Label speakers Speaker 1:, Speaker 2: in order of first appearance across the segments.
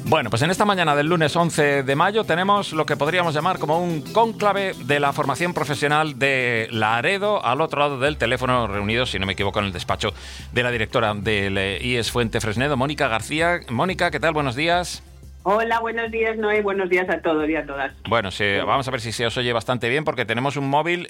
Speaker 1: Bueno, pues en esta mañana del lunes 11 de mayo tenemos lo que podríamos llamar como un cónclave de la formación profesional de Laredo, al otro lado del teléfono, reunidos, si no me equivoco, en el despacho de la directora del IES Fuente Fresnedo, Mónica García. Mónica, ¿qué tal? Buenos días.
Speaker 2: Hola, buenos días, Noé. Buenos días a todos y a todas.
Speaker 1: Bueno, vamos a ver si se os oye bastante bien, porque tenemos un móvil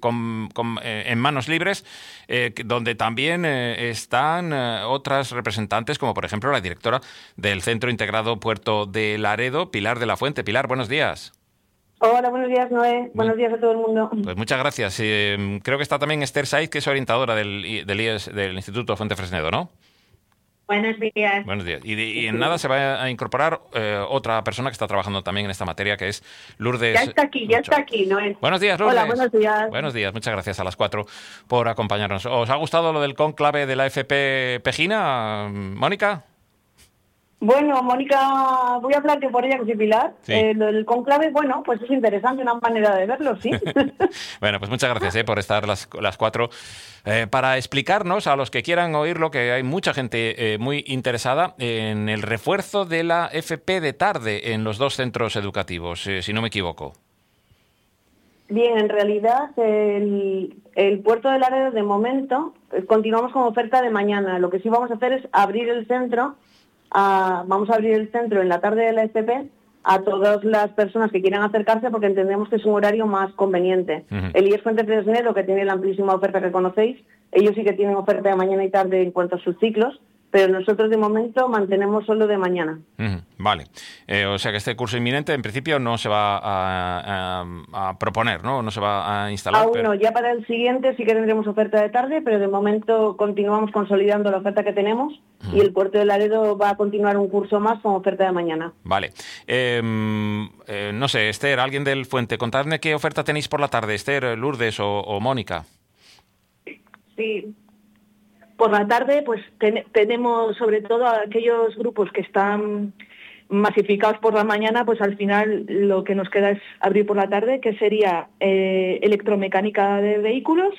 Speaker 1: en manos libres, donde también están otras representantes, como por ejemplo la directora del Centro Integrado Puerto de Laredo, Pilar de la Fuente. Pilar, buenos días.
Speaker 2: Hola, buenos días, Noé. Buenos días a todo el mundo.
Speaker 1: Pues muchas gracias. Creo que está también Esther Saiz, que es orientadora del IES, del Instituto Fuente Fresnedo, ¿no?
Speaker 3: Buenos días.
Speaker 1: Buenos días. Y en nada se va a incorporar otra persona que está trabajando también en esta materia, que es Lourdes.
Speaker 2: Ya está aquí, Noé.
Speaker 1: Buenos días, Lourdes.
Speaker 2: Hola, buenos días.
Speaker 1: Buenos días, muchas gracias a las 4 por acompañarnos. ¿Os ha gustado lo del cónclave de la FP Pejina, Mónica?
Speaker 2: Bueno, Mónica, voy a hablarte por ella, que soy Pilar.
Speaker 1: Sí.
Speaker 2: El conclave, bueno, pues es interesante, una manera de verlo, sí.
Speaker 1: Bueno, pues muchas gracias por estar las 4 para explicarnos, a los que quieran oírlo, que hay mucha gente muy interesada en el refuerzo de la FP de tarde en los 2 centros educativos, si no me equivoco.
Speaker 2: Bien, en realidad el Puerto de Laredo, de momento, continuamos con oferta de mañana. Lo que sí vamos a hacer es abrir el centro. Vamos a abrir el centro en la tarde de la FP a todas las personas que quieran acercarse, porque entendemos que es un horario más conveniente.
Speaker 1: Uh-huh.
Speaker 2: El IES Fuente Fresnedo, que tiene la amplísima oferta que conocéis, ellos sí que tienen oferta de mañana y tarde en cuanto a sus ciclos, pero nosotros de momento mantenemos solo de mañana.
Speaker 1: Uh-huh. Vale. O sea que este curso inminente en principio no se va a proponer, ¿no? No se va a instalar.
Speaker 2: Aún no, ya para el siguiente sí que tendremos oferta de tarde, pero de momento continuamos consolidando la oferta que tenemos. Uh-huh. Y el Puerto de Laredo va a continuar un curso más con oferta de mañana.
Speaker 1: Vale. No sé, Esther, alguien del Fuente, contadme qué oferta tenéis por la tarde, Esther, Lourdes o Mónica.
Speaker 3: Sí. Por la tarde, pues tenemos sobre todo a aquellos grupos que están masificados por la mañana, pues al final lo que nos queda es abrir por la tarde, que sería electromecánica de vehículos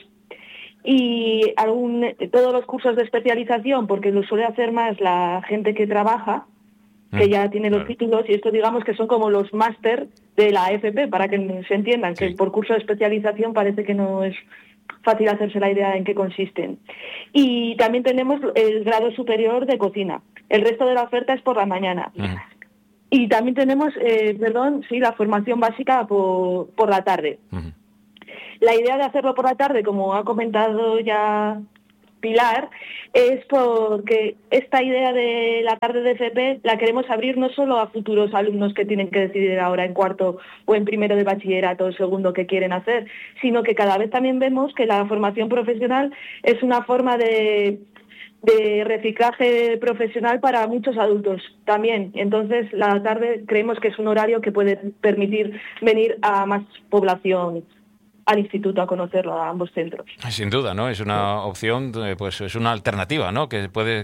Speaker 3: y todos los cursos de especialización, porque lo suele hacer más la gente que trabaja, que ya tiene los títulos, y esto digamos que son como los máster de la FP, para que se entiendan, sí. Que por curso de especialización parece que no es fácil hacerse la idea en qué consisten. Y también tenemos el grado superior de cocina. El resto de la oferta es por la mañana. Uh-huh. Y también tenemos, la formación básica por la tarde. Uh-huh. La idea de hacerlo por la tarde, como ha comentado ya Pilar, es porque esta idea de la tarde de FP la queremos abrir no solo a futuros alumnos que tienen que decidir ahora en cuarto o en primero de bachillerato o segundo qué quieren hacer, sino que cada vez también vemos que la formación profesional es una forma de reciclaje profesional para muchos adultos también. Entonces, la tarde creemos que es un horario que puede permitir venir a más población al instituto a conocerlo, a ambos centros.
Speaker 1: Sin duda, ¿no? Es una opción, pues es una alternativa, ¿no? Que puede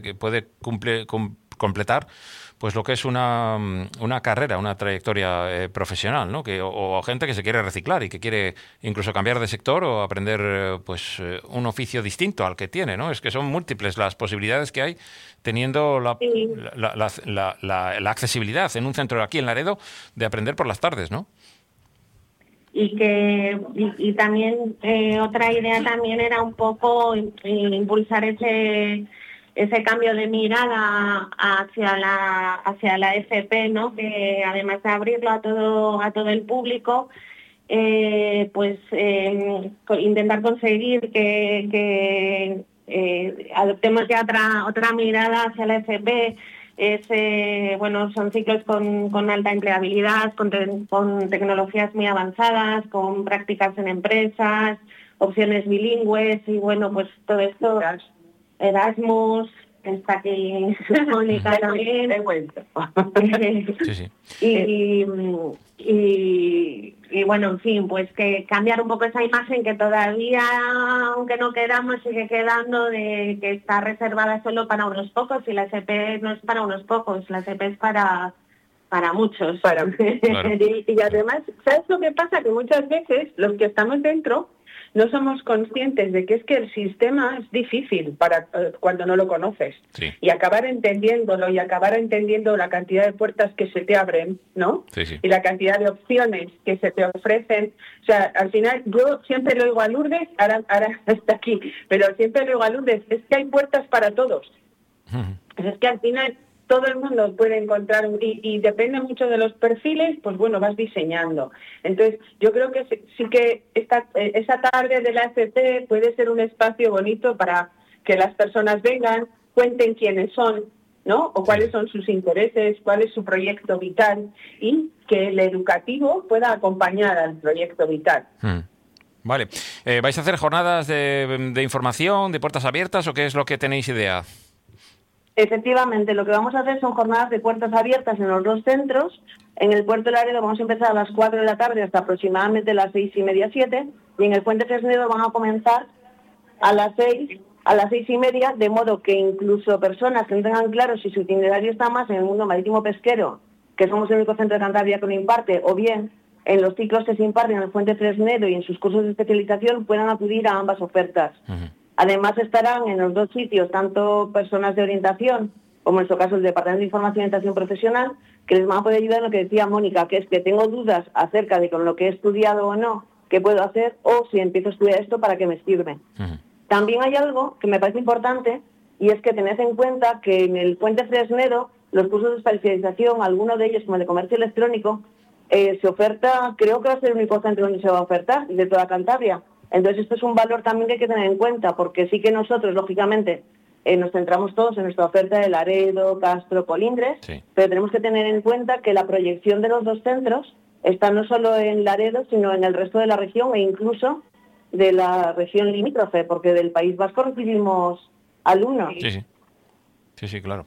Speaker 1: completar pues lo que es una carrera, una trayectoria profesional, ¿no? O gente que se quiere reciclar y que quiere incluso cambiar de sector o aprender un oficio distinto al que tiene, ¿no? Es que son múltiples las posibilidades que hay teniendo la accesibilidad en un centro aquí en Laredo de aprender por las tardes, ¿no?
Speaker 3: Y también otra idea también era un poco impulsar ese cambio de mirada hacia la FP, ¿no? Que además de abrirlo a todo el público, intentar conseguir que adoptemos ya otra mirada hacia la FP. Son ciclos con alta empleabilidad, con tecnologías muy avanzadas, con prácticas en empresas, opciones bilingües y pues todo esto, Erasmus, está aquí Mónica también. Sí. Y bueno, en fin, pues que cambiar un poco esa imagen que todavía, aunque no quedamos, sigue quedando de que está reservada solo para unos pocos, y la FP no es para unos pocos, la FP es para muchos.
Speaker 2: Claro. Y además, ¿sabes lo que pasa? Que muchas veces los que estamos dentro no somos conscientes de que es que el sistema es difícil para cuando no lo conoces.
Speaker 1: Sí.
Speaker 2: Y acabar entendiéndolo y acabar entendiendo la cantidad de puertas que se te abren, ¿no?
Speaker 1: Sí, sí.
Speaker 2: Y la cantidad de opciones que se te ofrecen. O sea, al final yo siempre le oigo a Lourdes, ahora está aquí, pero siempre le oigo a Lourdes, es que hay puertas para todos. Es que al final todo el mundo puede encontrar, y depende mucho de los perfiles, pues bueno, vas diseñando. Entonces, yo creo que sí que esa tarde de la FP puede ser un espacio bonito para que las personas vengan, cuenten quiénes son, ¿no? O cuáles son sus intereses, cuál es su proyecto vital, y que el educativo pueda acompañar al proyecto vital.
Speaker 1: Vale. ¿Vais a hacer jornadas de información, de puertas abiertas, o qué es lo que tenéis idea?
Speaker 2: Efectivamente, lo que vamos a hacer son jornadas de puertas abiertas en los 2 centros. En el Puerto de Laredo vamos a empezar a las 4 de la tarde hasta aproximadamente las 6:30, 7. Y en el Puente Fresnedo van a comenzar a las 6:30, de modo que incluso personas que no tengan claro si su itinerario está más en el mundo marítimo pesquero, que somos el único centro de Cantabria que lo imparte, o bien en los ciclos que se imparten en el Puente Fresnedo y en sus cursos de especialización, puedan acudir a ambas ofertas. Además estarán en los 2 sitios tanto personas de orientación, como en nuestro caso el Departamento de Información y Orientación Profesional, que les van a poder ayudar en lo que decía Mónica, que es que tengo dudas acerca de con lo que he estudiado o no, qué puedo hacer, o si empiezo a estudiar esto, ¿para qué me sirve? También hay algo que me parece importante, y es que tened en cuenta que en el Puente Fresnedo, los cursos de especialización, algunos de ellos, como el de comercio electrónico, se oferta, creo que va a ser el único centro donde se va a ofertar, de toda Cantabria. Entonces esto es un valor también que hay que tener en cuenta, porque sí que nosotros, lógicamente, nos centramos todos en nuestra oferta de Laredo, Castro, Colindres, pero tenemos que tener en cuenta que la proyección de los 2 centros está no solo en Laredo, sino en el resto de la región e incluso de la región limítrofe, porque del País Vasco recibimos alumnos.
Speaker 1: Sí, claro.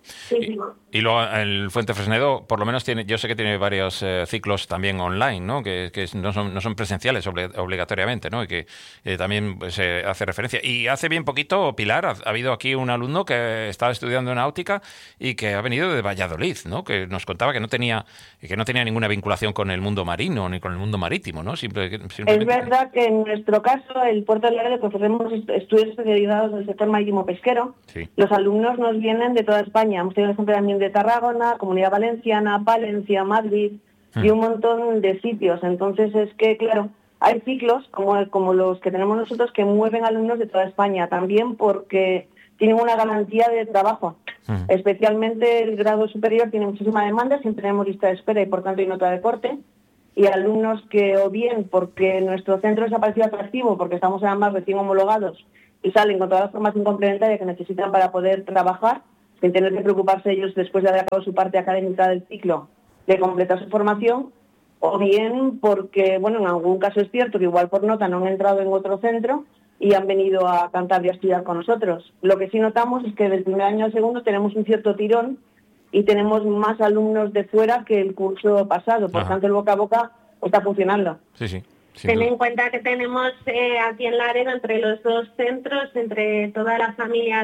Speaker 1: Y luego el Fuente Fresnedo, por lo menos yo sé que tiene varios ciclos también online, ¿no? Que no son presenciales obligatoriamente, ¿no? Y que también se hace referencia. Y hace bien poquito, Pilar, ha habido aquí un alumno que estaba estudiando náutica y que ha venido de Valladolid, ¿no? Que nos contaba que no tenía ninguna vinculación con el mundo marino ni con el mundo marítimo, ¿no? Simplemente...
Speaker 2: Es verdad que en nuestro caso, el Puerto de Laredo, que ofrecemos estudios especializados del sector marítimo pesquero, los alumnos nos vienen de toda España. Hemos tenido ejemplo también de Tarragona, Comunidad Valenciana, Palencia, Madrid y un montón de sitios. Entonces es que, claro, hay ciclos como los que tenemos nosotros que mueven alumnos de toda España, también porque tienen una garantía de trabajo. Especialmente el grado superior tiene muchísima demanda, siempre tenemos lista de espera y por tanto hay nota de corte. Y alumnos que, o bien porque nuestro centro les ha parecido atractivo, porque estamos además recién homologados y salen con toda la formación complementaria que necesitan para poder trabajar, sin tener que preocuparse ellos después de haber acabado su parte académica del ciclo, de completar su formación, o bien porque, bueno, en algún caso es cierto que igual por nota no han entrado en otro centro y han venido a Cantabria a estudiar con nosotros. Lo que sí notamos es que del primer año al segundo tenemos un cierto tirón y tenemos más alumnos de fuera que el curso pasado, por tanto el boca a boca está funcionando.
Speaker 1: Sí.
Speaker 4: Ten en cuenta que tenemos aquí en Laredo, entre los 2 centros, entre toda la familia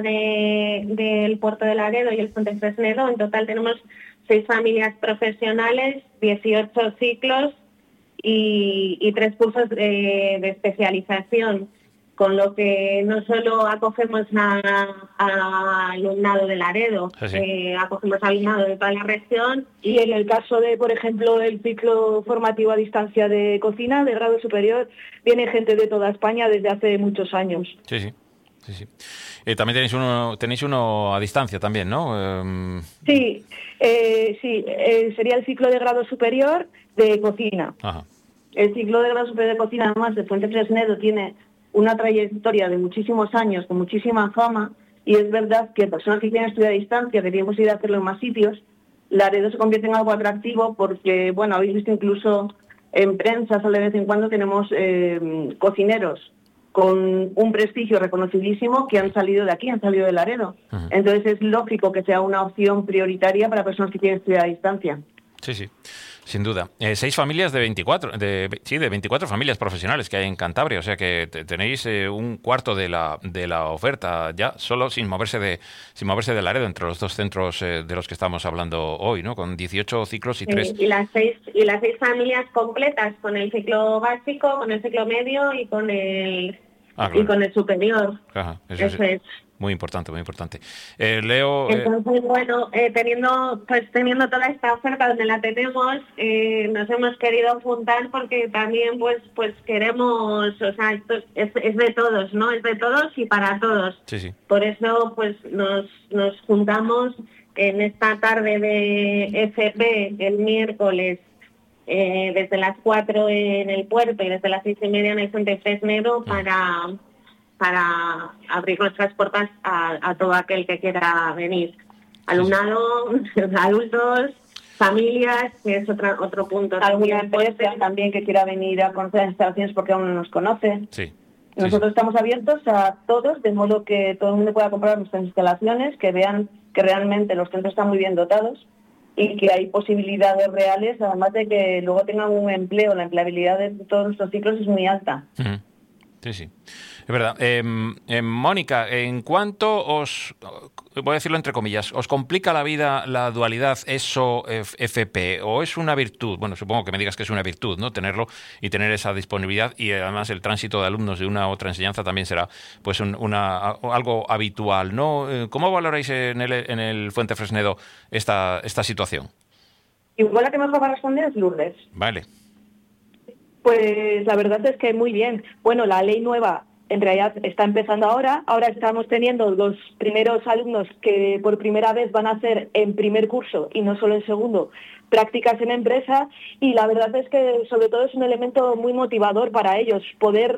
Speaker 4: del Puerto de Laredo y el Fuente Fresnedo, en total tenemos 6 familias profesionales, 18 ciclos y 3 cursos de especialización, con lo que no solo acogemos a alumnado de Laredo, acogemos alumnado de toda la región.
Speaker 3: Y en el caso de, por ejemplo, el ciclo formativo a distancia de cocina de grado superior, viene gente de toda España desde hace muchos años.
Speaker 1: Sí. También tenéis uno a distancia también, ¿no?
Speaker 3: Sí, sería el ciclo de grado superior de cocina.
Speaker 2: El ciclo de grado superior de cocina, además, de Fuente Fresnedo tiene una trayectoria de muchísimos años, con muchísima fama, y es verdad que personas que quieren estudiar a distancia, que tienen posibilidad de hacerlo en más sitios, Laredo se convierte en algo atractivo porque, bueno, habéis visto incluso en prensa, solo de vez en cuando tenemos cocineros con un prestigio reconocidísimo que han salido de aquí, han salido de Laredo. Entonces es lógico que sea una opción prioritaria para personas que quieren estudiar a distancia.
Speaker 1: Sí. Sin duda. 6 familias de 24 familias profesionales que hay en Cantabria, o sea que tenéis un cuarto de la oferta ya, solo sin moverse de Laredo, entre los 2 centros de los que estamos hablando hoy, ¿no? Con 18 ciclos y 3.
Speaker 4: Y las seis familias completas, con el ciclo básico, con el ciclo medio y con el
Speaker 1: claro.
Speaker 4: y con el superior.
Speaker 1: Ajá,
Speaker 4: Eso es.
Speaker 1: Muy importante, muy importante. Leo...
Speaker 4: Entonces, bueno, teniendo toda esta oferta donde la tenemos, nos hemos querido juntar porque también pues queremos, o sea, esto es de todos, ¿no? Es de todos y para todos.
Speaker 1: Sí.
Speaker 4: Por eso pues nos juntamos en esta tarde de FP el miércoles, desde las 4 en el puerto y desde las 6:30 en el Fuente Fresnero para abrir nuestras puertas a todo aquel que quiera venir. Alumnado, adultos, familias, que es otro punto.
Speaker 2: Alguna empresa también que quiera venir a conocer las instalaciones porque aún no nos conoce.
Speaker 1: Sí.
Speaker 2: Nosotros estamos abiertos a todos, de modo que todo el mundo pueda comprar nuestras instalaciones, que vean que realmente los centros están muy bien dotados y que hay posibilidades reales, además de que luego tengan un empleo. La empleabilidad de todos nuestros ciclos es muy alta.
Speaker 1: Sí. Es verdad. Mónica, ¿en cuánto voy a decirlo entre comillas, os complica la vida la dualidad ESO-FP o es una virtud? Bueno, supongo que me digas que es una virtud, ¿no? Tenerlo y tener esa disponibilidad, y además el tránsito de alumnos de una u otra enseñanza también será pues algo habitual, ¿no? ¿Cómo valoráis en el Fuente Fresnedo esta situación?
Speaker 3: Igual la que mejor va a responder es Lourdes.
Speaker 1: Vale.
Speaker 3: Pues la verdad es que muy bien. Bueno, la ley nueva en realidad está empezando ahora. Ahora estamos teniendo los primeros alumnos que por primera vez van a hacer en primer curso y no solo en segundo prácticas en empresa, y la verdad es que sobre todo es un elemento muy motivador para ellos poder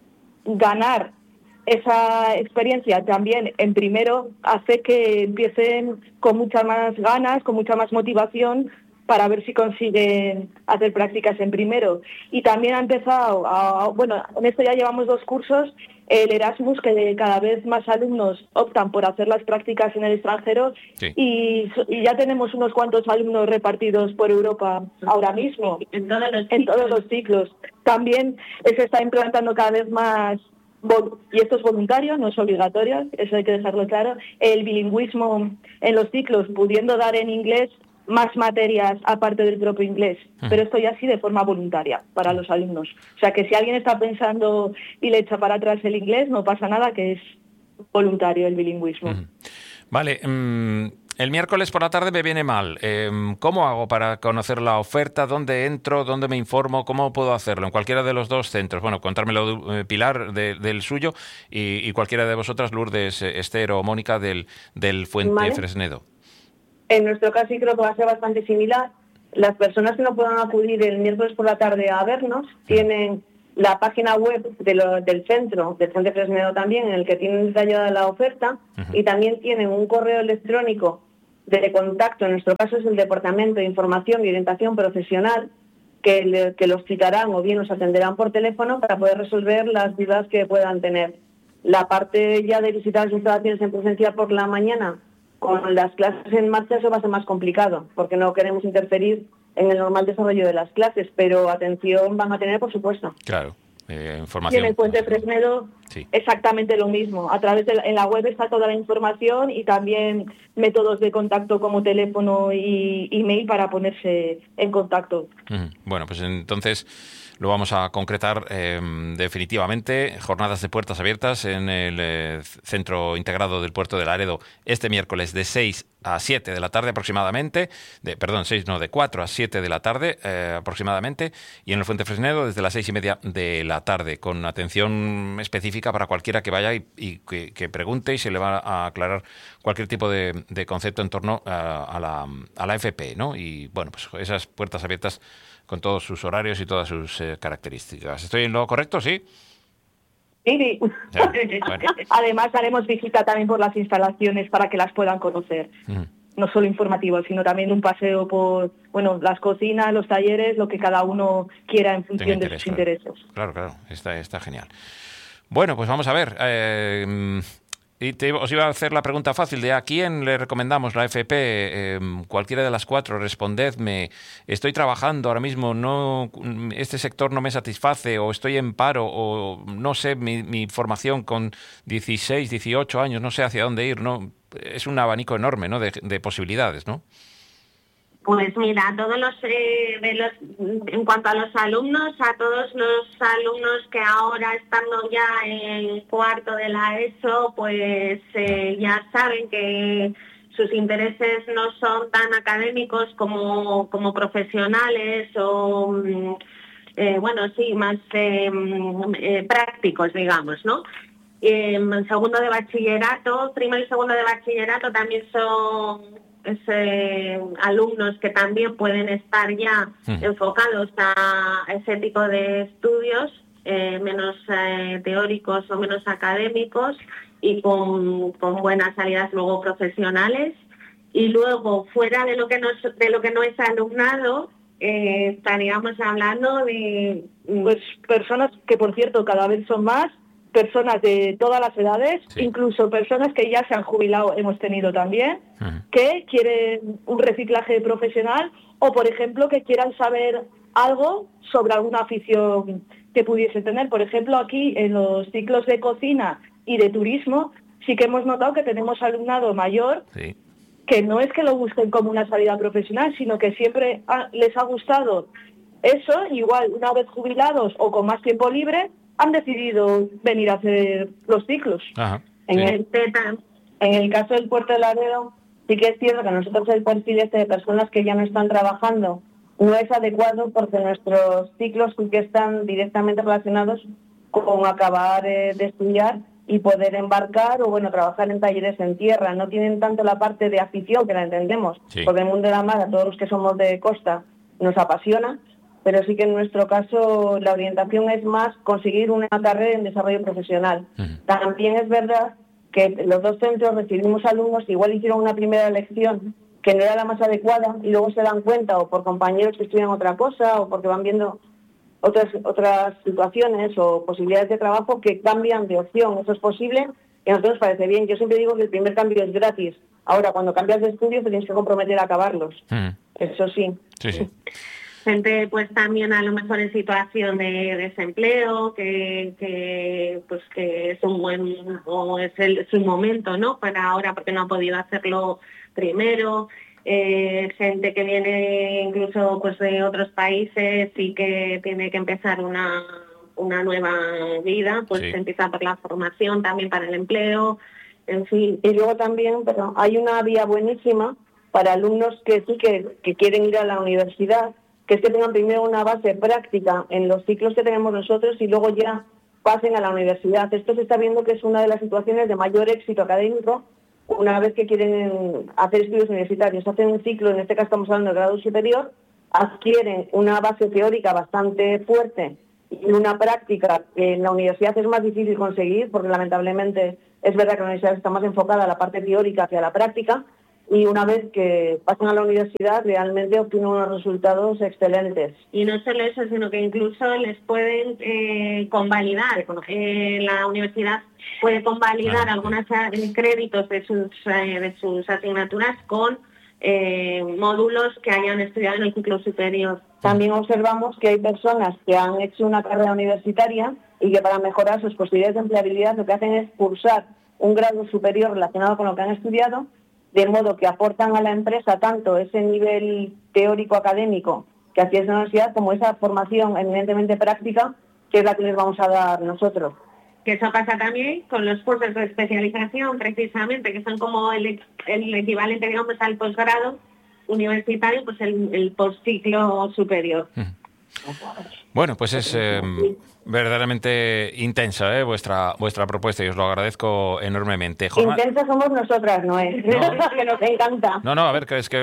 Speaker 3: ganar esa experiencia también en primero. Hace que empiecen con muchas más ganas, con mucha más motivación para ver si consiguen hacer prácticas en primero. Y también ha empezado, bueno, en esto ya llevamos 2 cursos, el Erasmus, que cada vez más alumnos optan por hacer las prácticas en el extranjero,
Speaker 1: sí.
Speaker 3: y ya tenemos unos cuantos alumnos repartidos por Europa ahora mismo, en todos los ciclos. También se está implantando cada vez más, y esto es voluntario, no es obligatorio, eso hay que dejarlo claro, el bilingüismo en los ciclos, pudiendo dar en inglés más materias aparte del propio inglés, pero esto ya sí de forma voluntaria para los alumnos. O sea que si alguien está pensando y le echa para atrás el inglés, no pasa nada, que es voluntario el bilingüismo.
Speaker 1: Vale, el miércoles por la tarde me viene mal. ¿Cómo hago para conocer la oferta? ¿Dónde entro? ¿Dónde me informo? ¿Cómo puedo hacerlo? En cualquiera de los 2 centros. Bueno, contármelo Pilar del suyo y cualquiera de vosotras, Lourdes, Esther o Mónica del Fuente Fresnedo.
Speaker 2: En nuestro caso sí creo que va a ser bastante similar. Las personas que no puedan acudir el miércoles por la tarde a vernos tienen la página web del centro, del Fuente Fresnedo también, en el que tienen detallada la oferta, y también tienen un correo electrónico de contacto. En nuestro caso es el Departamento de Información y Orientación Profesional, que los citarán o bien los atenderán por teléfono para poder resolver las dudas que puedan tener. La parte ya de visitar las instalaciones en presencial por la mañana, con las clases en marcha, eso va a ser más complicado, porque no queremos interferir en el normal desarrollo de las clases, pero atención van a tener, por supuesto.
Speaker 1: Claro, información.
Speaker 3: Y en el Fuente Fresnedo exactamente lo mismo. A través en la web está toda la información y también métodos de contacto como teléfono y email para ponerse en contacto.
Speaker 1: Bueno, pues entonces lo vamos a concretar definitivamente. Jornadas de puertas abiertas en el Centro Integrado del Puerto de Laredo este miércoles de 6 a 7 de la tarde aproximadamente. De 4 a 7 de la tarde aproximadamente. Y en el Fuente Fresnedo desde las 6:30 de la tarde, con atención específica para cualquiera que vaya y que pregunte, y se le va a aclarar cualquier tipo de concepto en torno a la FP, ¿no? Y bueno, pues esas puertas abiertas con todos sus horarios y todas sus características. ¿Estoy en lo correcto? ¿Sí?
Speaker 3: Sí.
Speaker 1: Ya, bueno.
Speaker 3: Además haremos visita también por las instalaciones para que las puedan conocer. No solo informativo, sino también un paseo por las cocinas, los talleres, lo que cada uno quiera en función de sus intereses.
Speaker 1: Claro, está genial. Bueno, pues vamos a ver. Os iba a hacer la pregunta fácil de ¿a quién le recomendamos la FP? Cualquiera de las 4, respondedme. Estoy trabajando ahora mismo, este sector no me satisface, o estoy en paro, o no sé, mi formación con 16, 18 años, no sé hacia dónde ir, ¿no? Es un abanico enorme, ¿no? de posibilidades, ¿no?
Speaker 4: Pues mira, todos en cuanto a los alumnos, a todos los alumnos que ahora estando ya en cuarto de la ESO, pues ya saben que sus intereses no son tan académicos como profesionales o, más prácticos, digamos, ¿no? En segundo de bachillerato, primero y segundo de bachillerato también son alumnos que también pueden estar ya enfocados a ese tipo de estudios menos teóricos o menos académicos y con buenas salidas luego profesionales. Y luego, fuera de lo que no es alumnado, estaríamos hablando de
Speaker 3: pues personas que, por cierto, cada vez son más, personas de todas las edades,
Speaker 1: sí.
Speaker 3: Incluso personas que ya se han jubilado, hemos tenido también, que quieren un reciclaje profesional o, por ejemplo, que quieran saber algo sobre alguna afición que pudiese tener. Por ejemplo, aquí en los ciclos de cocina y de turismo sí que hemos notado que tenemos alumnado mayor,
Speaker 1: sí,
Speaker 3: que no es que lo busquen como una salida profesional, sino que siempre les ha gustado eso, igual una vez jubilados o con más tiempo libre, han decidido venir a hacer los ciclos.
Speaker 1: Ajá,
Speaker 2: En
Speaker 1: sí.
Speaker 2: el caso del Puerto de Laredo, sí que es cierto que nosotros el perfil de personas que ya no están trabajando no es adecuado porque nuestros ciclos sí que están directamente relacionados con acabar de estudiar y poder embarcar o trabajar en talleres en tierra. No tienen tanto la parte de afición, que la entendemos,
Speaker 1: sí,
Speaker 2: porque el mundo de la mar, a todos los que somos de costa, nos apasiona, pero sí que en nuestro caso la orientación es más conseguir una carrera en desarrollo profesional. También es verdad que los dos centros recibimos alumnos que igual hicieron una primera elección que no era la más adecuada y luego se dan cuenta o por compañeros que estudian otra cosa o porque van viendo otras situaciones o posibilidades de trabajo que cambian de opción. Eso es posible y a nosotros nos parece bien. Yo siempre digo que el primer cambio es gratis. Ahora, cuando cambias de estudio te tienes que comprometer a acabarlos. Eso sí.
Speaker 1: Sí, sí.
Speaker 4: Gente pues también a lo mejor en situación de desempleo, que es un buen o es su momento, ¿no? Para ahora porque no ha podido hacerlo primero. Gente que viene incluso pues de otros países y que tiene que empezar una nueva vida, pues
Speaker 1: sí,
Speaker 4: empieza por la formación también para el empleo, en fin.
Speaker 2: Y luego también, pero hay una vía buenísima para alumnos que sí que quieren ir a la universidad, que es que tengan primero una base práctica en los ciclos que tenemos nosotros y luego ya pasen a la universidad. Esto se está viendo que es una de las situaciones de mayor éxito académico una vez que quieren hacer estudios universitarios. Hacen un ciclo, en este caso estamos hablando de grado superior, adquieren una base teórica bastante fuerte y una práctica que en la universidad es más difícil conseguir porque lamentablemente es verdad que la universidad está más enfocada a la parte teórica que a la práctica. Y una vez que pasan a la universidad realmente obtienen unos resultados excelentes.
Speaker 4: Y no solo eso, sino que incluso les pueden convalidar. La universidad puede convalidar algunos créditos de sus asignaturas con módulos que hayan estudiado en el ciclo superior.
Speaker 2: También observamos que hay personas que han hecho una carrera universitaria y que para mejorar sus posibilidades de empleabilidad lo que hacen es cursar un grado superior relacionado con lo que han estudiado, de modo que aportan a la empresa tanto ese nivel teórico académico que adquiere la universidad como esa formación eminentemente práctica que es la que les vamos a dar nosotros.
Speaker 4: Que eso pasa también con los cursos de especialización, precisamente, que son como el equivalente, digamos, al posgrado universitario, pues el postciclo superior.
Speaker 1: Bueno, pues es verdaderamente intensa vuestra propuesta y os lo agradezco enormemente.
Speaker 2: Intensas somos nosotras, no es, que nos encanta.
Speaker 1: No, a ver, que es que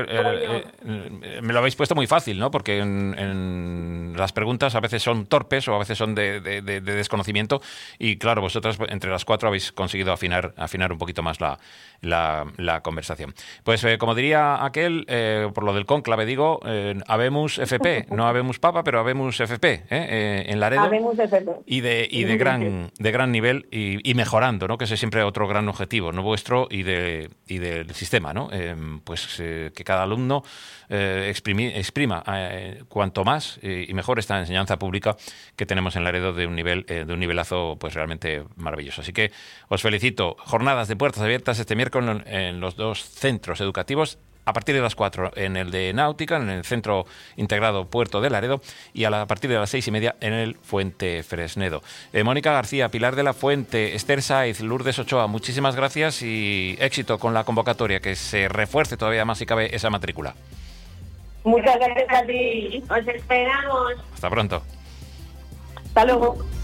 Speaker 1: me lo habéis puesto muy fácil, ¿no? Porque en las preguntas a veces son torpes o a veces son de desconocimiento y claro, vosotras entre las cuatro habéis conseguido afinar un poquito más la conversación. Pues como diría aquel, por lo del cónclave digo, habemus FP, no habemus papa, pero habemus FP, en Laredo.
Speaker 2: Habemus FP.
Speaker 1: Y de gran nivel y mejorando, ¿no? Que ese es siempre otro gran objetivo, ¿no? Vuestro y del sistema, ¿no? Que cada alumno exprima cuanto más y mejor esta enseñanza pública que tenemos en Laredo de un nivelazo pues realmente maravilloso. Así que os felicito. Jornadas de puertas abiertas este miércoles en los dos centros educativos a partir de las 4 en el de Náutica, en el Centro Integrado Puerto de Laredo, y a partir de las 6:30 en el Fuente Fresnedo. Mónica García, Pilar de la Fuente, Esther Saiz, Lourdes Ochoa, muchísimas gracias y éxito con la convocatoria, que se refuerce todavía más si cabe esa matrícula.
Speaker 2: Muchas gracias a ti.
Speaker 4: Os esperamos.
Speaker 1: Hasta pronto.
Speaker 2: Hasta luego.